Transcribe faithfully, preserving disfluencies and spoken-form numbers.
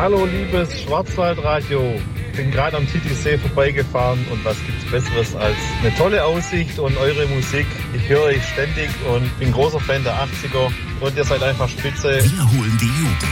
Hallo liebes Schwarzwaldradio, ich bin gerade am Titisee vorbeigefahren und was gibt's Besseres als eine tolle Aussicht und eure Musik. Ich höre euch ständig und bin großer Fan der achtziger und ihr seid einfach spitze. Wir holen die Jugend.